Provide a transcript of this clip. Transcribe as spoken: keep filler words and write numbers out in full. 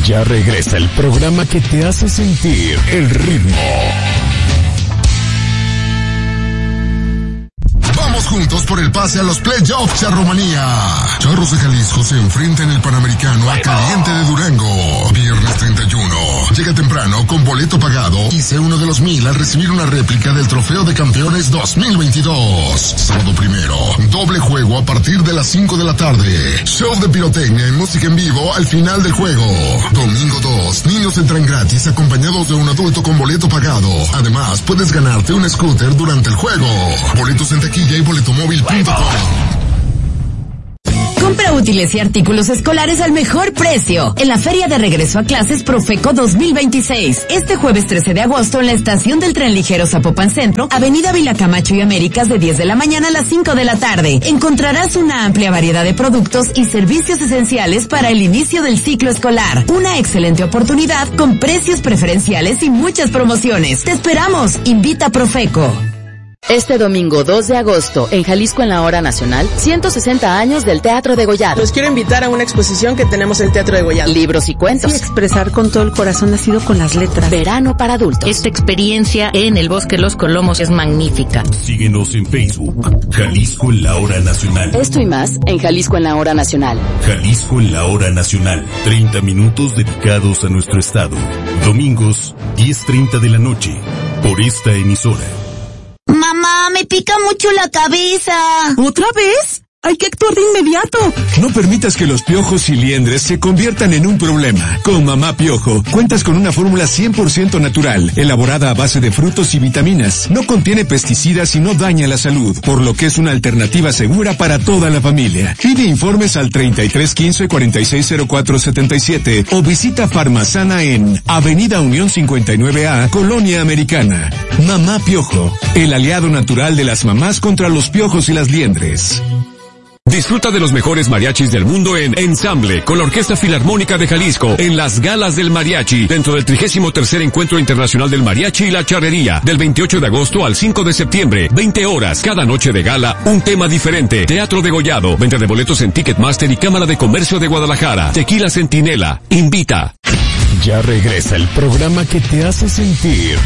Ya regresa el programa que te hace sentir el ritmo. Vamos juntos por el pase a los playoffs Charromanía. Charros de Jalisco se enfrentan en el Panamericano a Caliente de Durango. Viernes treinta y uno. Llega temprano con boleto pagado y sé uno de los mil al recibir una réplica del Trofeo de Campeones dos mil veintidós. Sábado primero, doble juego a partir de las cinco de la tarde. Show de pirotecnia y música en vivo al final del juego. Domingo dos, niños entran gratis acompañados de un adulto con boleto pagado. Además, puedes ganarte un scooter durante el juego. Boletos en taquilla y boletomóvil punto com. Compra útiles y artículos escolares al mejor precio en la Feria de Regreso a Clases Profeco dos mil veintiséis. Este jueves trece de agosto en la estación del tren ligero Zapopan Centro, Avenida Vilacamacho y Américas, de diez de la mañana a las cinco de la tarde. Encontrarás una amplia variedad de productos y servicios esenciales para el inicio del ciclo escolar. Una excelente oportunidad con precios preferenciales y muchas promociones. ¡Te esperamos! Invita a Profeco. Este domingo dos de agosto, en Jalisco en la Hora Nacional, ciento sesenta años del Teatro Degollado. Los quiero invitar a una exposición que tenemos en el Teatro Degollado. Libros y cuentos. Y expresar con todo el corazón nacido con las letras. Verano para adultos. Esta experiencia en el Bosque Los Colomos es magnífica. Síguenos en Facebook, Jalisco en la Hora Nacional. Esto y más en Jalisco en la Hora Nacional. Jalisco en la Hora Nacional. treinta minutos dedicados a nuestro estado. Domingos, diez treinta de la noche. Por esta emisora. Mamá, me pica mucho la cabeza. ¿Otra vez? Hay que actuar de inmediato. No permitas que los piojos y liendres se conviertan en un problema. Con Mamá Piojo, cuentas con una fórmula cien por ciento natural, elaborada a base de frutos y vitaminas. No contiene pesticidas y no daña la salud, por lo que es una alternativa segura para toda la familia. Pide informes al treinta y tres quince cuarenta y seis cero cuatro setenta y siete o visita Farmasana en Avenida Unión cincuenta y nueve A, Colonia Americana. Mamá Piojo, el aliado natural de las mamás contra los piojos y las liendres. Disfruta de los mejores mariachis del mundo en Ensamble, con la Orquesta Filarmónica de Jalisco, en las Galas del Mariachi, dentro del trigésimo tercer Encuentro Internacional del Mariachi y la Charrería, del veintiocho de agosto al cinco de septiembre, veinte horas, cada noche de gala, un tema diferente. Teatro Degollado, venta de boletos en Ticketmaster y Cámara de Comercio de Guadalajara. Tequila Centinela, invita. Ya regresa el programa que te hace sentir